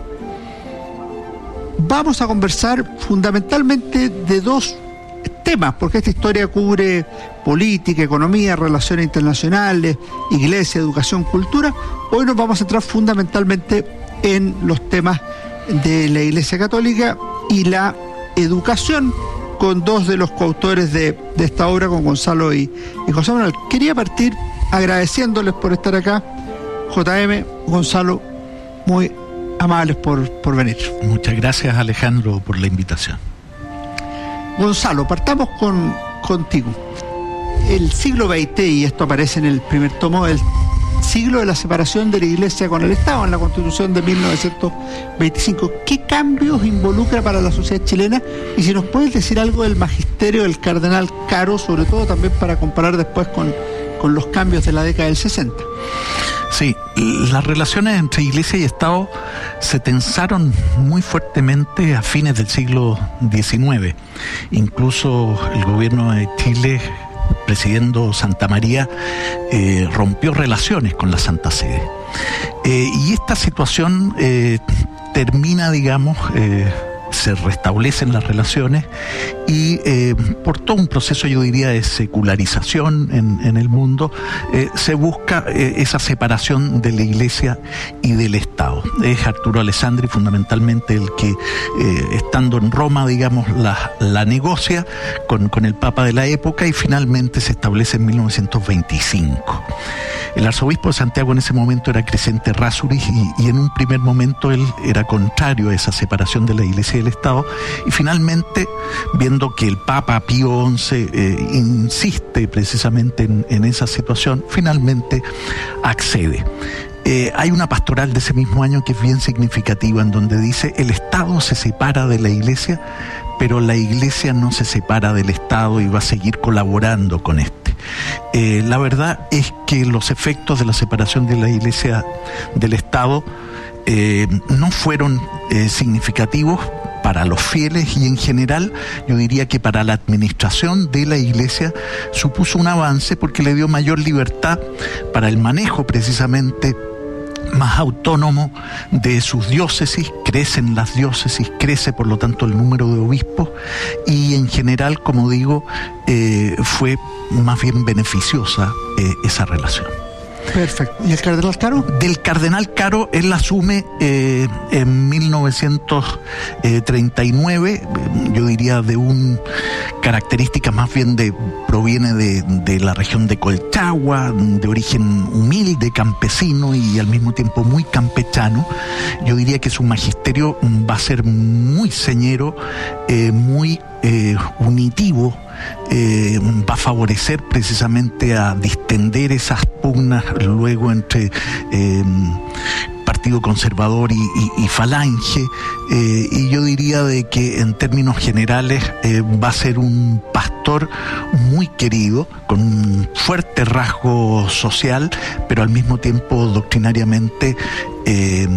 Vamos a conversar fundamentalmente de dos temas, porque esta historia cubre política, economía, relaciones internacionales, iglesia, educación, cultura. Hoy nos vamos a centrar fundamentalmente en los temas de la Iglesia Católica y la educación, con dos de los coautores de, de esta obra, con Gonzalo y, y José Manuel. Quería partir agradeciéndoles por estar acá. J M, Gonzalo, muy amables por, por venir. Muchas gracias, Alejandro, por la invitación. Gonzalo, partamos con, contigo. El siglo veinte, y esto aparece en el primer tomo, el siglo de la separación de la Iglesia con el Estado, en la Constitución de mil novecientos veinticinco. ¿Qué cambios involucra para la sociedad chilena? Y si nos puedes decir algo del magisterio del cardenal Caro, sobre todo también para comparar después con, con los cambios de la década del sesenta. Sí, las relaciones entre Iglesia y Estado se tensaron muy fuertemente a fines del siglo diecinueve. Incluso el gobierno de Chile, presidiendo Santa María, eh, rompió relaciones con la Santa Sede. Eh, y esta situación eh, termina, digamos, eh, se restablecen las relaciones y eh, por todo un proceso, yo diría, de secularización en, en el mundo, eh, se busca eh, esa separación de la Iglesia y del Estado. Es Arturo Alessandri fundamentalmente el que, eh, estando en Roma, digamos, la, la negocia con, con el Papa de la época, y finalmente se establece en mil novecientos veinticinco. El arzobispo de Santiago en ese momento era Crescente Rasuris, y, y en un primer momento él era contrario a esa separación de la Iglesia y del Estado, y finalmente, viendo que el Papa Pío once eh, insiste precisamente en, en esa situación, finalmente accede. Eh, hay una pastoral de ese mismo año que es bien significativa, en donde dice: el Estado se separa de la Iglesia, pero la Iglesia no se separa del Estado y va a seguir colaborando con este. Eh, la verdad es que los efectos de la separación de la Iglesia del Estado eh, no fueron eh, significativos para los fieles, y en general yo diría que para la administración de la Iglesia supuso un avance, porque le dio mayor libertad para el manejo precisamente más autónomo de sus diócesis. Crecen las diócesis, crece por lo tanto el número de obispos, y en general, como digo, eh, fue más bien beneficiosa eh, esa relación. Perfecto. ¿Y el cardenal Caro? Del cardenal Caro, él asume eh, en mil novecientos treinta y nueve, yo diría de un característica más bien de, proviene de, de la región de Colchagua, de origen humilde, campesino y al mismo tiempo muy campechano. Yo diría que su magisterio va a ser muy señero, eh, muy eh, unitivo. Eh, va a favorecer precisamente a distender esas pugnas luego entre eh, Partido Conservador y, y, y Falange, eh, y yo diría de que en términos generales eh, va a ser un pastor muy querido, con un fuerte rasgo social, pero al mismo tiempo doctrinariamente eh,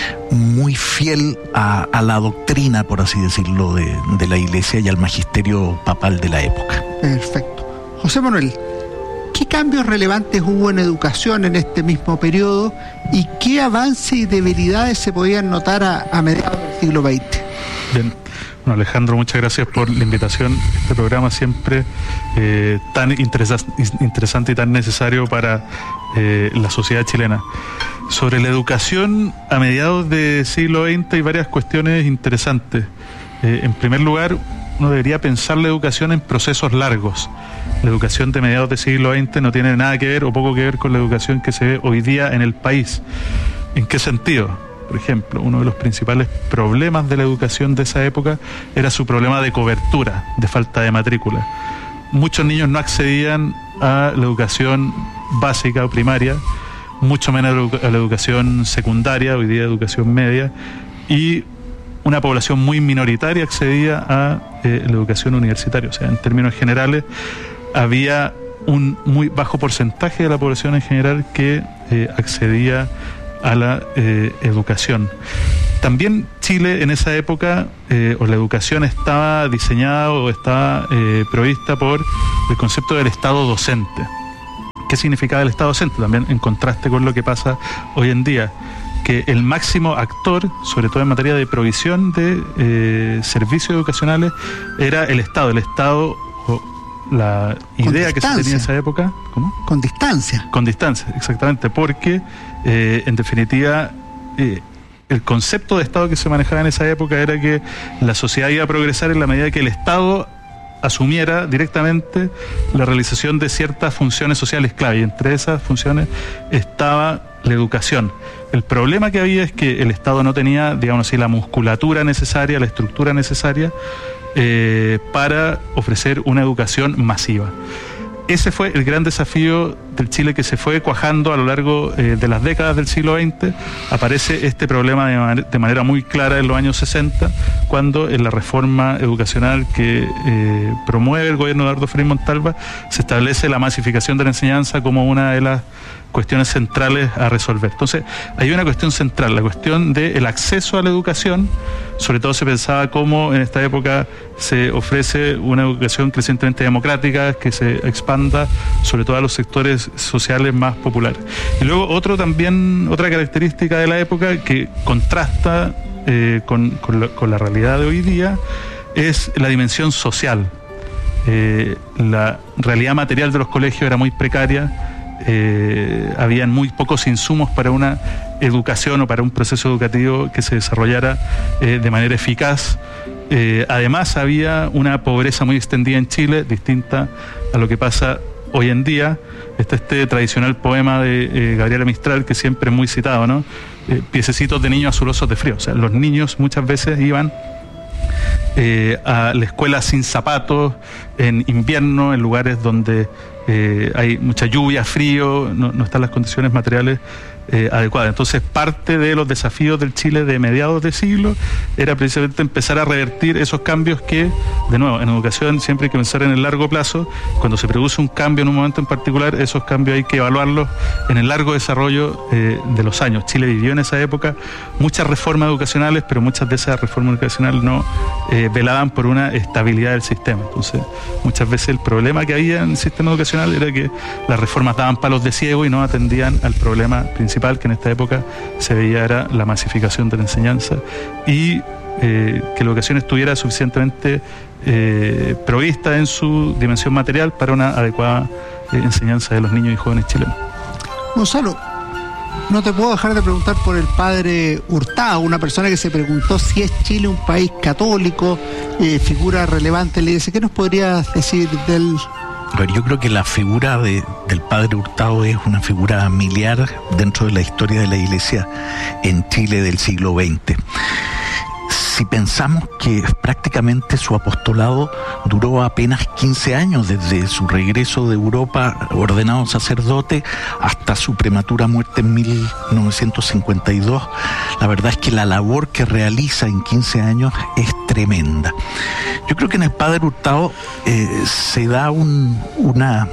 muy fiel a, a la doctrina, por así decirlo, de, de la Iglesia y al magisterio papal de la época. Perfecto. José Manuel, ¿qué cambios relevantes hubo en educación en este mismo periodo y qué avances y debilidades se podían notar a, a mediados del siglo veinte? Bien, bueno, Alejandro, muchas gracias por la invitación. Este programa siempre eh, tan interesa- interesante y tan necesario para eh, la sociedad chilena. Sobre la educación a mediados del siglo veinte hay varias cuestiones interesantes. Eh, en primer lugar, uno debería pensar la educación en procesos largos. La educación de mediados del siglo veinte no tiene nada que ver o poco que ver con la educación que se ve hoy día en el país. ¿En qué sentido? Por ejemplo, uno de los principales problemas de la educación de esa época era su problema de cobertura, de falta de matrícula. muchos niños no accedían a la educación básica o primaria, mucho menos a la educación secundaria, hoy día educación media, y una población muy minoritaria accedía a eh, la educación universitaria. O sea, en términos generales, había un muy bajo porcentaje de la población en general que eh, accedía a la eh, educación. También Chile en esa época, eh, o la educación estaba diseñada o estaba eh, provista por el concepto del Estado docente. ¿Qué significaba el Estado docente? También en contraste con lo que pasa hoy en día, que el máximo actor, sobre todo en materia de provisión de eh, servicios educacionales, era el Estado. El Estado, o la idea que se tenía en esa época... ¿Cómo? Con distancia. Con distancia, exactamente, porque eh, en definitiva... Eh, el concepto de Estado que se manejaba en esa época era que la sociedad iba a progresar en la medida que el Estado asumiera directamente la realización de ciertas funciones sociales clave, y entre esas funciones estaba la educación. El problema que había es que el Estado no tenía, digamos así, la musculatura necesaria, la estructura necesaria eh, para ofrecer una educación masiva. Ese fue el gran desafío del Chile que se fue cuajando a lo largo eh, de las décadas del siglo veinte. Aparece este problema de, man- de manera muy clara en los años sesenta, cuando en la reforma educacional que eh, promueve el gobierno de Eduardo Frei Montalva se establece la masificación de la enseñanza como una de las cuestiones centrales a resolver. Entonces, hay una cuestión central, la cuestión del acceso a la educación. Sobre todo se pensaba cómo en esta época se ofrece una educación crecientemente democrática, que se expanda sobre todo a los sectores sociales más populares. Y luego otro también, otra característica de la época que contrasta eh, con, con, la, con la realidad de hoy día es la dimensión social. Eh, la realidad material de los colegios era muy precaria. Eh, habían muy pocos insumos para una educación o para un proceso educativo que se desarrollara eh, de manera eficaz. Eh, además había una pobreza muy extendida en Chile, distinta a lo que pasa hoy en día. Está este tradicional poema de eh, Gabriela Mistral, que siempre es muy citado, ¿no? Eh, piececitos de niños azulosos de frío. O sea, los niños muchas veces iban eh, a la escuela sin zapatos, en invierno, en lugares donde Eh, hay mucha lluvia, frío, no, no están las condiciones materiales eh, adecuadas. Entonces, parte de los desafíos del Chile de mediados de siglo era precisamente empezar a revertir esos cambios que, de nuevo, en educación siempre hay que pensar en el largo plazo. Cuando se produce un cambio en un momento en particular, esos cambios hay que evaluarlos en el largo desarrollo eh, de los años. Chile vivió en esa época muchas reformas educacionales, pero muchas de esas reformas educacionales no eh, velaban por una estabilidad del sistema. Entonces, muchas veces el problema que había en el sistema educacional era que las reformas daban palos de ciego y no atendían al problema principal, que en esta época se veía era la masificación de la enseñanza y eh, que la educación estuviera suficientemente eh, provista en su dimensión material para una adecuada eh, enseñanza de los niños y jóvenes chilenos. Gonzalo, no te puedo dejar de preguntar por el padre Hurtado, una persona que se preguntó si es Chile un país católico, eh, figura relevante. Le dice, ¿qué nos podrías decir del...? A ver, yo creo que la figura de, del padre Hurtado es una figura miliar dentro de la historia de la Iglesia en Chile del siglo veinte. Si pensamos que prácticamente su apostolado duró apenas quince años, desde su regreso de Europa ordenado sacerdote hasta su prematura muerte en mil novecientos cincuenta y dos, la verdad es que la labor que realiza en quince años es tremenda. Yo creo que en el padre Hurtado eh, se da un, una...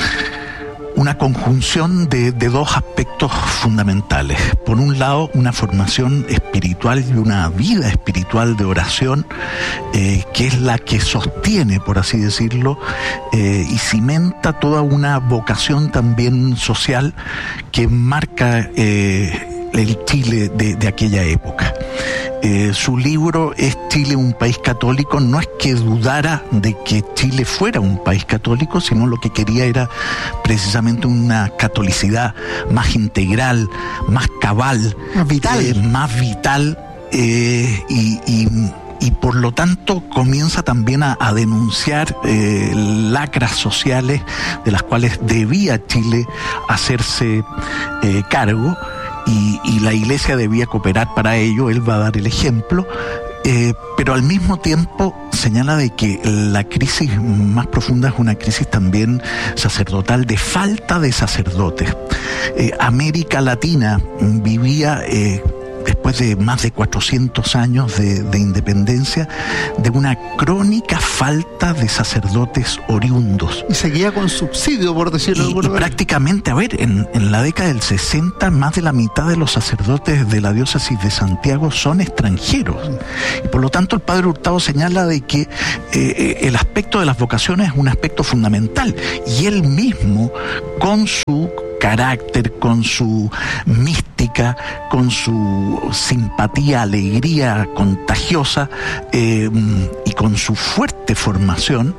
una conjunción de, de dos aspectos fundamentales. Por un lado, una formación espiritual y una vida espiritual de oración, eh, que es la que sostiene, por así decirlo, eh, y cimenta toda una vocación también social que marca eh, el Chile de, de aquella época. Eh, su libro ¿Es Chile un país católico? No es que dudara de que Chile fuera un país católico, sino lo que quería era precisamente una catolicidad más integral, más cabal, más vital, eh, más vital eh, y, y y por lo tanto comienza también a, a denunciar eh, lacras sociales de las cuales debía Chile hacerse eh, cargo. Y, y la Iglesia debía cooperar para ello. Él va a dar el ejemplo eh, pero al mismo tiempo señala de que la crisis más profunda es una crisis también sacerdotal de falta de sacerdotes. Eh, América Latina vivía eh, después de más de cuatrocientos años de, de independencia, de una crónica falta de sacerdotes oriundos. Y seguía con subsidio, por decirlo de alguna manera. Prácticamente, a ver, en, en la década del sesenta, más de la mitad de los sacerdotes de la diócesis de Santiago son extranjeros. Y por lo tanto, el padre Hurtado señala de que eh, el aspecto de las vocaciones es un aspecto fundamental. Y él mismo, con su carácter, con su mística, con su simpatía, alegría contagiosa eh, y con su fuerte formación,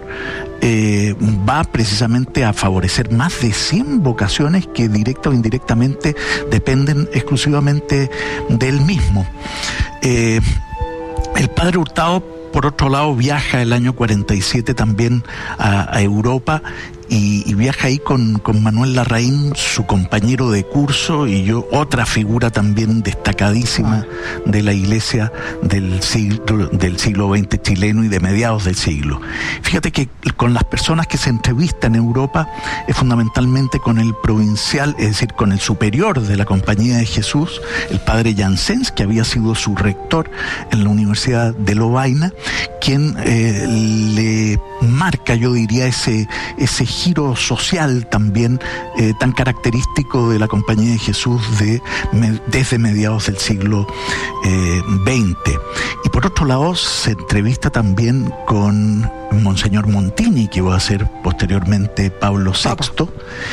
eh, va precisamente a favorecer más de cien vocaciones que directa o indirectamente dependen exclusivamente de él mismo. Eh, el padre Hurtado, por otro lado, viaja el año cuarenta y siete también a, a Europa y, y viaja ahí con, con Manuel Larraín, su compañero de curso, y yo, otra figura también destacadísima de la iglesia del siglo, del siglo veinte chileno y de mediados del siglo. Fíjate que con las personas que se entrevistan en Europa es fundamentalmente con el provincial, es decir, con el superior de la Compañía de Jesús, el padre Janssens, que había sido su rector en la Universidad de Lovaina, quien eh, le marca, yo diría, ese, ese giro social también eh, tan característico de la Compañía de Jesús de, me, desde mediados del siglo eh, veinte. Y por otro lado se entrevista también con Monseñor Montini, que va a ser posteriormente Pablo sexto,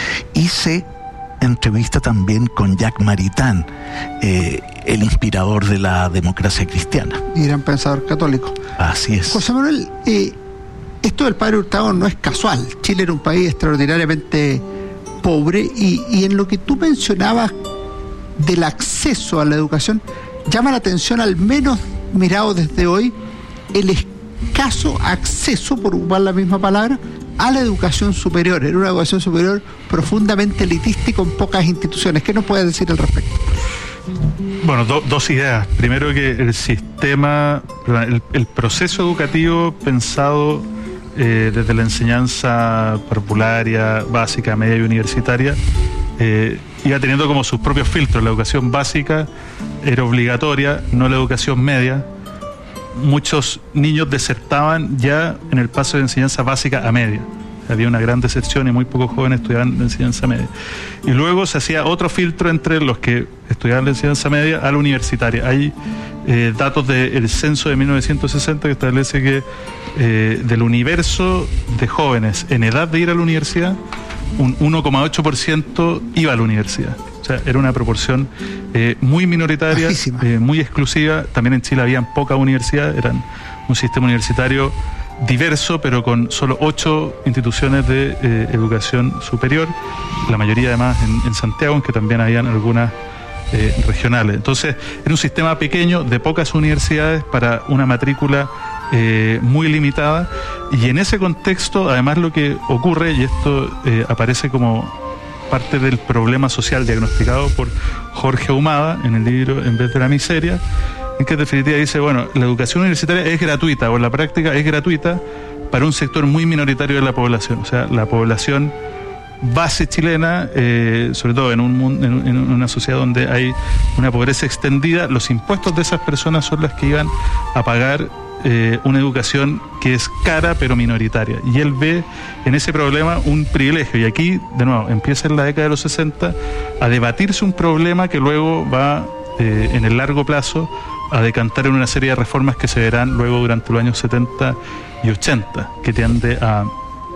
y se entrevista también con Jacques Maritain, eh, el inspirador de la democracia cristiana. Y gran pensador católico. Así es. José Manuel, eh, esto del padre Hurtado no es casual. Chile era un país extraordinariamente pobre y, y en lo que tú mencionabas del acceso a la educación, llama la atención, al menos mirado desde hoy, el escaso acceso, por ocupar la misma palabra, a la educación superior. Era una educación superior profundamente elitista y con pocas instituciones. ¿Qué nos puedes decir al respecto? Bueno, do, dos ideas. Primero, que el sistema, el, el proceso educativo pensado eh, desde la enseñanza parvularia, básica, media y universitaria, eh, iba teniendo como sus propios filtros. La educación básica era obligatoria, no la educación media. Muchos niños desertaban ya en el paso de enseñanza básica a media. Había una gran deserción y muy pocos jóvenes estudiaban la enseñanza media. Y luego se hacía otro filtro entre los que estudiaban la enseñanza media a la universitaria. Hay eh, datos del censo de mil novecientos sesenta que establece que eh, del universo de jóvenes en edad de ir a la universidad, un uno coma ocho por ciento iba a la universidad. O sea, era una proporción eh, muy minoritaria, eh, muy exclusiva. También en Chile habían pocas universidades, eran un sistema universitario diverso, pero con solo ocho instituciones de eh, educación superior, la mayoría además en, en Santiago, aunque también habían algunas eh, regionales. Entonces, era un sistema pequeño de pocas universidades para una matrícula eh, muy limitada, y en ese contexto, además, lo que ocurre, y esto eh, aparece como parte del problema social diagnosticado por Jorge Ahumada en el libro En vez de la miseria, en que en definitiva dice, bueno, la educación universitaria es gratuita, o en la práctica es gratuita para un sector muy minoritario de la población. O sea, la población base chilena, eh, sobre todo en, un mundo, en, en una sociedad donde hay una pobreza extendida, los impuestos de esas personas son las que iban a pagar eh, una educación que es cara pero minoritaria. Y él ve en ese problema un privilegio. Y aquí, de nuevo, empieza en la década de los sesenta a debatirse un problema que luego va, eh, en el largo plazo, a decantar en una serie de reformas que se verán luego durante los años setenta y ochenta, que tiende a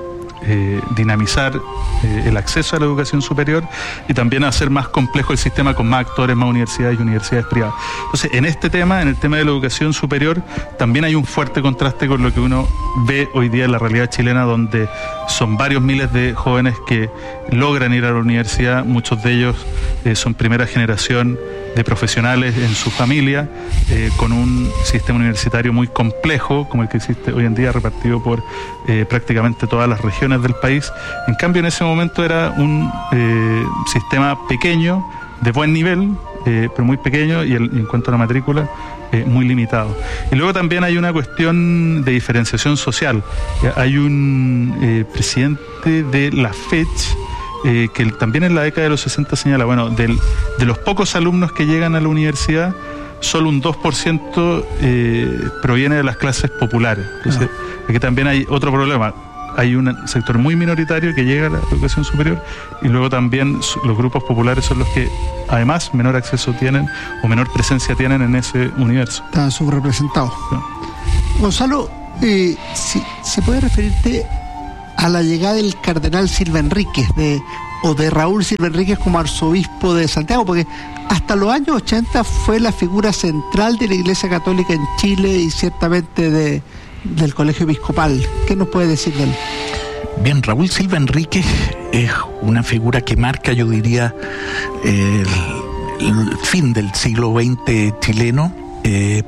eh, dinamizar eh, el acceso a la educación superior y también a hacer más complejo el sistema con más actores, más universidades y universidades privadas. Entonces, en este tema, en el tema de la educación superior, también hay un fuerte contraste con lo que uno ve hoy día en la realidad chilena, donde son varios miles de jóvenes que logran ir a la universidad, muchos de ellos eh, son primera generación de profesionales en su familia, eh, con un sistema universitario muy complejo, como el que existe hoy en día, repartido por eh, prácticamente todas las regiones del país. En cambio, en ese momento era un eh, sistema pequeño, de buen nivel, eh, pero muy pequeño, y, el, y en cuanto a la matrícula, eh, muy limitado. Y luego también hay una cuestión de diferenciación social. Hay un eh, presidente de la Fetch, eh, que también en la década de los sesenta señala, bueno, del, de los pocos alumnos que llegan a la universidad, solo un dos por ciento eh, proviene de las clases populares. Entonces, ah. aquí también hay otro problema. Hay un sector muy minoritario que llega a la educación superior, y luego también los grupos populares son los que además menor acceso tienen o menor presencia tienen en ese universo. Están subrepresentados. Sí. Gonzalo, eh, si, ¿se puede referirte a la llegada del cardenal Silva Enríquez de, o de Raúl Silva Enríquez como arzobispo de Santiago? Porque hasta los años ochenta fue la figura central de la Iglesia Católica en Chile y ciertamente de, del Colegio Episcopal. ¿Qué nos puede decir de él? Bien, Raúl Silva Enríquez es una figura que marca, yo diría, el, el fin del siglo veinte chileno, eh,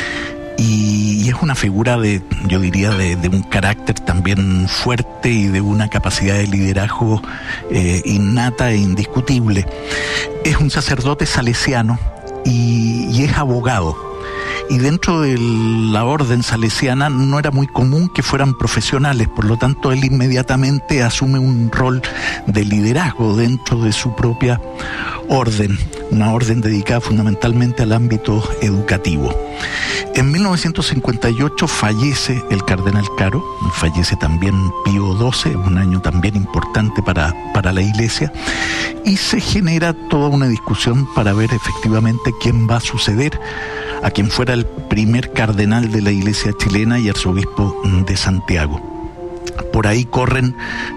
y, y es una figura de, yo diría, de, de un carácter también fuerte y de una capacidad de liderazgo eh, innata e indiscutible. Es un sacerdote salesiano y, y es abogado. Y dentro de la orden salesiana no era muy común que fueran profesionales, por lo tanto él inmediatamente asume un rol de liderazgo dentro de su propia orden, una orden dedicada fundamentalmente al ámbito educativo. En mil novecientos cincuenta y ocho fallece el cardenal Caro, fallece también Pío doce, un año también importante para, para la Iglesia, y se genera toda una discusión para ver efectivamente quién va a suceder a quien fuera el primer cardenal de la Iglesia chilena y arzobispo de Santiago. Por ahí corren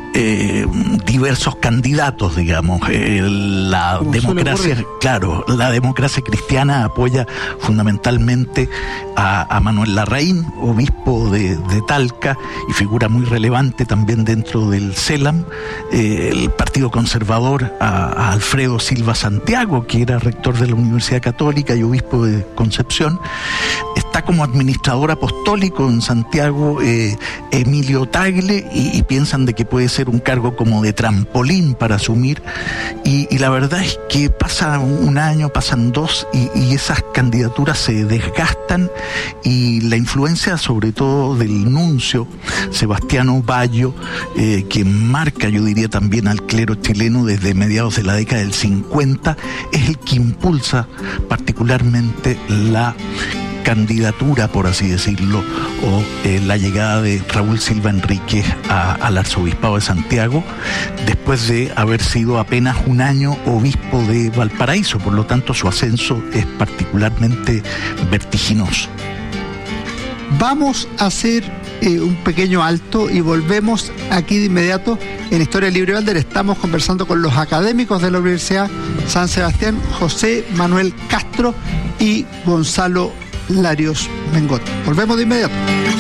eh, diversos candidatos, digamos. Eh, la democracia, claro, la democracia cristiana apoya fundamentalmente a, a Manuel Larraín, obispo de, de Talca y figura muy relevante también dentro del CELAM. Eh, el Partido Conservador a, a Alfredo Silva Santiago, que era rector de la Universidad Católica y obispo de Concepción. Está como administrador apostólico en Santiago eh, Emilio Tagle, y, y piensan de que puede ser un cargo como de trampolín para asumir, y, y la verdad es que pasa un año, pasan dos, y, y esas candidaturas se desgastan, y la influencia sobre todo del nuncio Sebastiano Bayo, eh, que marca, yo diría, también al clero chileno desde mediados de la década del cincuenta, es el que impulsa particularmente la candidatura, por así decirlo, o eh, la llegada de Raúl Silva Enríquez a, al arzobispado de Santiago, después de haber sido apenas un año obispo de Valparaíso. Por lo tanto, su ascenso es particularmente vertiginoso. Vamos a hacer eh, un pequeño alto y volvemos aquí de inmediato en Historia Libre y Bandera. Estamos conversando con los académicos de la Universidad San Sebastián, José Manuel Castro y Gonzalo Larios Mengot. Volvemos de inmediato.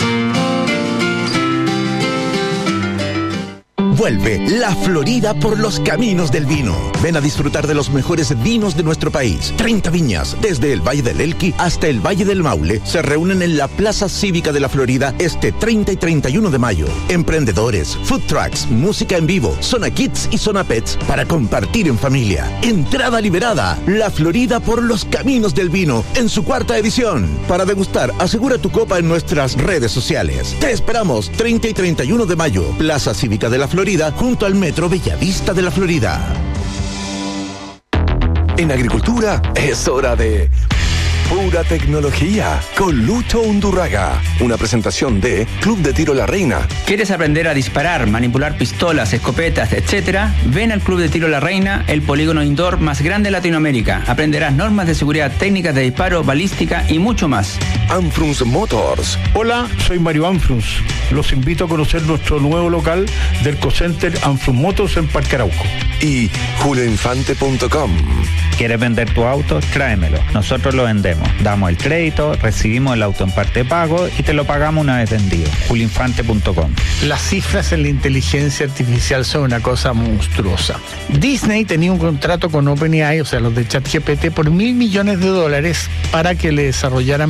Vuelve La Florida por los caminos del vino. Ven a disfrutar de los mejores vinos de nuestro país. treinta viñas, desde el Valle del Elqui hasta el Valle del Maule, se reúnen en la Plaza Cívica de La Florida este treinta y treinta y uno de mayo. Emprendedores, food trucks, música en vivo, zona kids y zona pets para compartir en familia. Entrada liberada. La Florida por los caminos del vino en su cuarta edición. Para degustar, asegura tu copa en nuestras redes sociales. Te esperamos treinta y treinta y uno de mayo, Plaza Cívica de La Florida, junto al Metro Bellavista de La Florida. En agricultura es hora de pura tecnología con Lucho Undurraga. Una presentación de Club de Tiro La Reina. ¿Quieres aprender a disparar, manipular pistolas, escopetas, etcétera? Ven al Club de Tiro La Reina, el polígono indoor más grande de Latinoamérica. Aprenderás normas de seguridad, técnicas de disparo, balística y mucho más. Anfrunz Motors. Hola, soy Mario Anfrunz. Los invito a conocer nuestro nuevo local del Cocenter Anfrunz Motors en Parque Arauco. Y julio infante punto com. ¿Quieres vender tu auto? Tráemelo. Nosotros lo vendemos. Damos el crédito, recibimos el auto en parte de pago y te lo pagamos una vez vendido. julio infante punto com. Las cifras en la inteligencia artificial son una cosa monstruosa. Disney tenía un contrato con OpenAI, o sea, los de ChatGPT, por mil millones de dólares para que le desarrollaran videos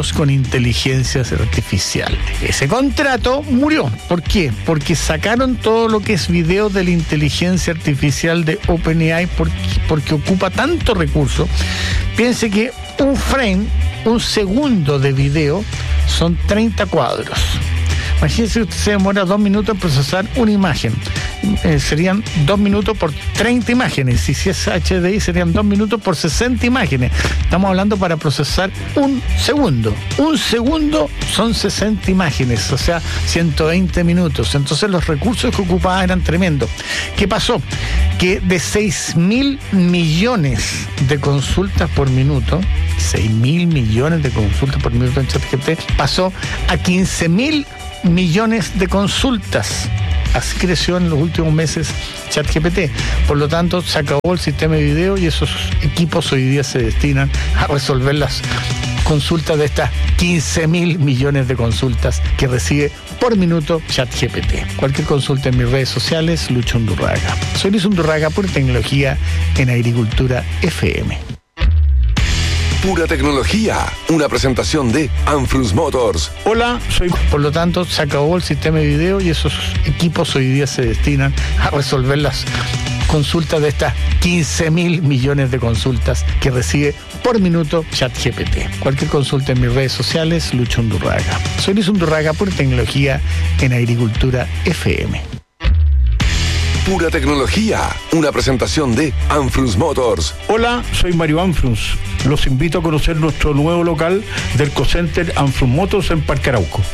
videos con inteligencia artificial. Ese contrato murió. ¿Por qué? Porque sacaron todo lo que es video de la inteligencia artificial de OpenAI porque, porque ocupa tanto recurso. Piense que un frame, un segundo de video, son treinta cuadros. Imagínense que usted se demora dos minutos en procesar una imagen. Eh, serían dos minutos por treinta imágenes. Y si es H D I serían dos minutos por sesenta imágenes. Estamos hablando para procesar un segundo. Un segundo son sesenta imágenes, o sea, ciento veinte minutos. Entonces los recursos que ocupaba eran tremendos. ¿Qué pasó? Que de seis mil millones de consultas por minuto, seis mil millones de consultas por minuto en ChatGPT, pasó a quince mil millones de consultas. Así creció en los últimos meses ChatGPT. Por lo tanto, se acabó el sistema de video y esos equipos hoy día se destinan a resolver las consultas de estas quince mil millones de consultas que recibe por minuto ChatGPT. Cualquier consulta en mis redes sociales, Lucho Undurraga. Soy Luis Undurraga, pura tecnología en Agricultura F M. Pura tecnología, una presentación de Anfrus Motors. Hola, soy... Por lo tanto, se acabó el sistema de video y esos equipos hoy día se destinan a resolver las consultas de estas quince mil millones de consultas que recibe por minuto ChatGPT. Cualquier consulta en mis redes sociales, Lucho Undurraga. Soy Luis Undurraga, pura tecnología en Agricultura F M. Pura tecnología, una presentación de Anfrus Motors. Hola, soy Mario Anfrus. Los invito a conocer nuestro nuevo local del Cocenter Anfrus Motors en Parque Arauco.